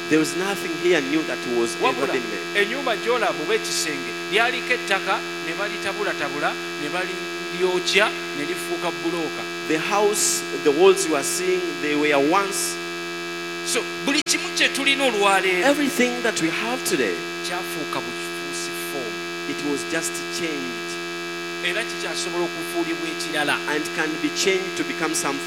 There was nothing here new that was ever been made. Ennyumba gy'olaba oba ekisenge lyaliko ettaka ne balitabulatabula ne balyokya ne lifuuka bulooka. The house, the walls you are seeing, they were once. So buli kimu kye tulina olwaleero Everything that we have today, kyafuuka bufuusi foomu it was just changed era kikyasobola okufuulibwa ekirala. and can be changed to become something